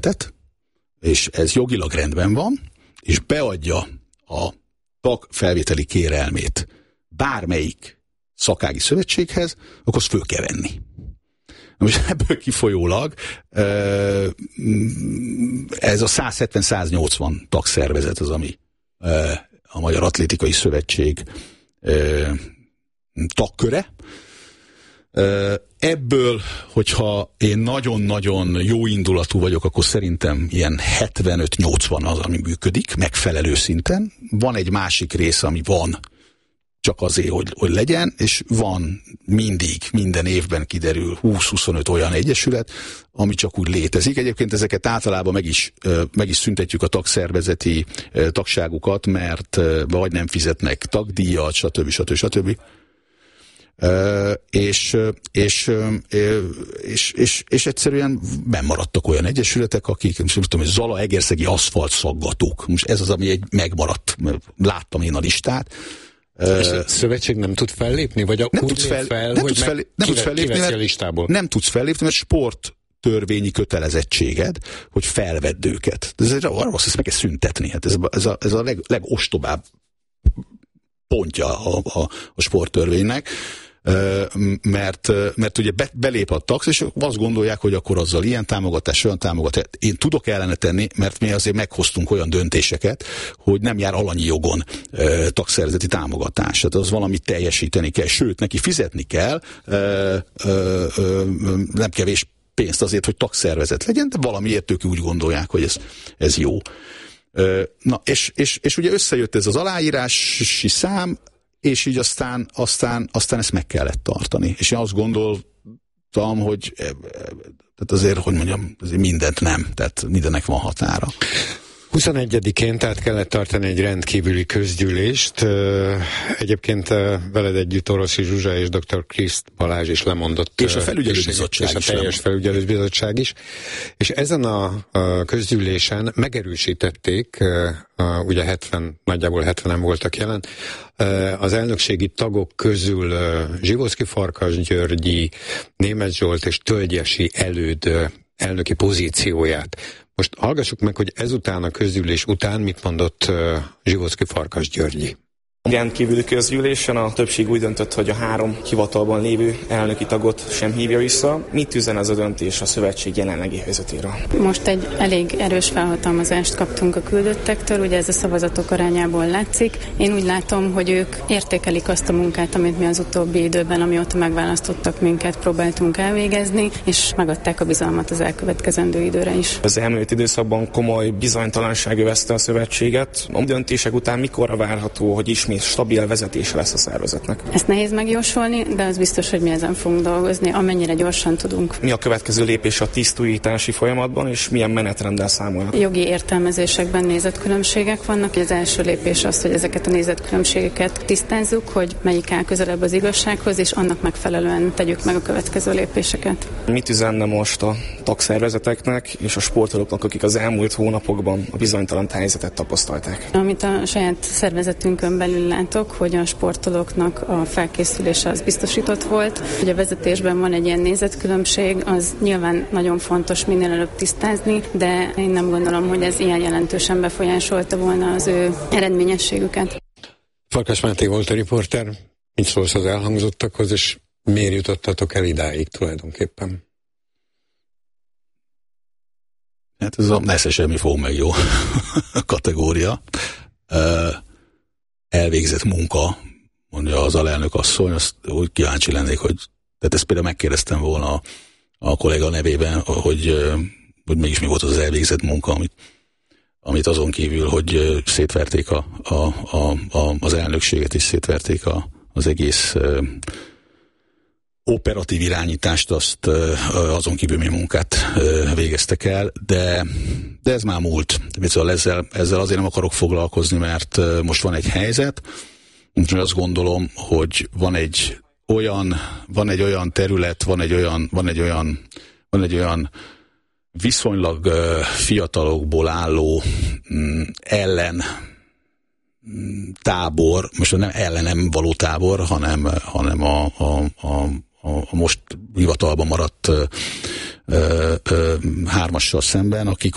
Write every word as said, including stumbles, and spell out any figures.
tett, és ez jogilag rendben van, és beadja a tagfelvételi kérelmét bármelyik szakági szövetséghez, akkor azt föl kell venni. Most ebből kifolyólag ez a száz hetven száz nyolcvan tagszervezet az, ami a Magyar Atlétikai Szövetség tagköre. Ebből, hogyha én nagyon-nagyon jó indulatú vagyok, akkor szerintem ilyen hetvenöt nyolcvan az, ami működik, megfelelő szinten. Van egy másik része, ami van, csak azért, hogy, hogy legyen, és van mindig, minden évben kiderül húsz-huszonöt olyan egyesület, ami csak úgy létezik. Egyébként ezeket általában meg is, meg is szüntetjük a tagszervezeti tagságukat, mert vagy nem fizetnek tagdíjat, stb. stb. stb. Uh, és, és, és, és, és egyszerűen bennmaradtak olyan egyesületek, akik, most nem tudom, hogy Zala-Egerszegi aszfalt szaggatók. Most ez az, ami egy megmaradt, láttam én a listát. És a szövetség nem tud fellépni? Vagy nem úgy tudsz fel, fel, nem hogy tudsz fel, nem tudsz fellépni, a listából? Nem tudsz fellépni, mert sport törvényi kötelezettséged, hogy felvedd őket. Ez egy, arra azt meg kell szüntetni. Hát ez, ez a, ez a leg, legostobább pontja a, a, a sporttörvénynek, mert, mert ugye be, belép a tax, és azt gondolják, hogy akkor azzal ilyen támogatás, olyan támogatás. Én tudok ellene tenni, mert mi azért meghoztunk olyan döntéseket, hogy nem jár alanyi jogon e, tagszervezeti támogatás. Tehát az valamit teljesíteni kell, sőt, neki fizetni kell, e, e, e, nem kevés pénzt azért, hogy tagszervezet legyen, de valamiért ők úgy gondolják, hogy ez, ez jó. E, na, és, és, és ugye összejött ez az aláírási szám, és így aztán, aztán, aztán ezt meg kellett tartani. És én azt gondoltam, hogy tehát azért, hogy mondjam, azért mindent nem, tehát mindennek van határa. huszonegyedikén tehát kellett tartani egy rendkívüli közgyűlést. Egyébként veled együtt Oroszi Zsuzsa és doktor Kriszt Balázs is lemondott. És a felügyelőbizottság is. És a teljes felügyelőbizottság is. És ezen a közgyűlésen megerősítették, ugye hetven, nagyjából hetvenen voltak jelen, az elnökségi tagok közül Zsivoszki Farkas Györgyi, Németh Zsolt és Tölgyesi Előd elnöki pozícióját. Most hallgassuk meg, hogy ezután a közgyűlés után mit mondott uh, Zsivoszki Farkas Györgyi. A rendkívüli közgyűlésen a többség úgy döntött, hogy a három hivatalban lévő elnöki tagot sem hívja vissza. Mit üzen ez a döntés a szövetség jelenlegi helyzetéről? Most egy elég erős felhatalmazást kaptunk a küldöttektől, ugye ez a szavazatok arányából látszik. Én úgy látom, hogy ők értékelik azt a munkát, amit mi az utóbbi időben, amióta megválasztottak minket, próbáltunk elvégezni, és megadták a bizalmat az elkövetkezendő időre is. Az elmúlt időszakban komoly bizonytalanság övezte a szövetséget. A döntések után mikorra várható, hogy ismét stabil vezetése lesz a szervezetnek? Ezt nehéz megjósolni, de az biztos, hogy mi ezen fogunk dolgozni, amennyire gyorsan tudunk. Mi a következő lépés a tisztújítási folyamatban, és milyen menetrenddel számolnak? Jogi értelmezésekben nézetkülönbségek vannak. Az első lépés az, hogy ezeket a nézetkülönbségeket tisztázzuk, hogy melyik áll közelebb az igazsághoz, és annak megfelelően tegyük meg a következő lépéseket. Mit üzenne most a tagszervezeteknek és a sportolóknak, akik az elmúlt hónapokban a bizonytalan helyzetet tapasztalták? Amit a saját szervezetünkön belül látok, hogy a sportolóknak a felkészülése az biztosított volt. Hogy a vezetésben van egy ilyen nézetkülönbség, az nyilván nagyon fontos minél előbb tisztázni, de én nem gondolom, hogy ez ilyen jelentősen befolyásolta volna az ő eredményességüket. Farkas Máté volt a riporter. Mit szólsz az elhangzottakhoz, és miért jutottatok el idáig tulajdonképpen? Hát ez a nesze semmi fog meg jó kategória. Uh, elvégzett munka, mondja az alelnök asszony, azt úgy kíváncsi lennék, hogy tehát ezt például megkérdeztem volna a, a kolléga nevében, hogy, hogy mégis mi volt az, az elvégzett munka, amit, amit azon kívül, hogy szétverték a, a, a, a, az elnökséget, és szétverték a, az egész uh, operatív irányítást, azt uh, azon kívül mi munkát uh, végeztek el, de de ez már múlt. Szóval ezzel, ezzel azért nem akarok foglalkozni, mert uh, most van egy helyzet, úgyhogy azt gondolom, hogy van egy olyan, van egy olyan terület, van egy olyan, van egy olyan, van egy olyan viszonylag uh, fiatalokból álló mm, ellen mm, tábor, most nem ellenem való tábor, hanem, hanem a, a, a a most hivatalban maradt ö, ö, ö, hármassal szemben, akik